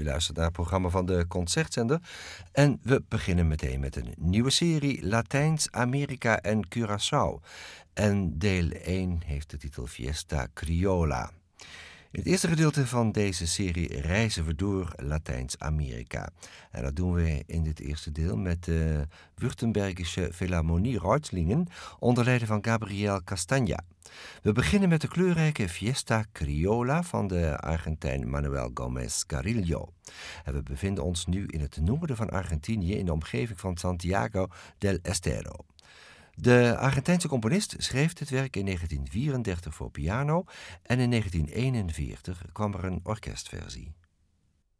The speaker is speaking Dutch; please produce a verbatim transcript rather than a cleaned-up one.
U luistert naar het programma van de Concertzender. En we beginnen meteen met een nieuwe serie Latijns-Amerika en Curaçao. En deel één heeft de titel Fiesta Criolla. In het eerste gedeelte van deze serie reizen we door Latijns-Amerika. En dat doen we in dit eerste deel met de Württembergische Philharmonie Reutlingen onder leiding van Gabriel Castagna. We beginnen met de kleurrijke Fiesta Criolla van de Argentijn Manuel Gómez Carrillo. En we bevinden ons nu in het noorden van Argentinië in de omgeving van Santiago del Estero. De Argentijnse componist schreef dit werk in negentien vierendertig voor piano en in negentien eenenveertig kwam er een orkestversie.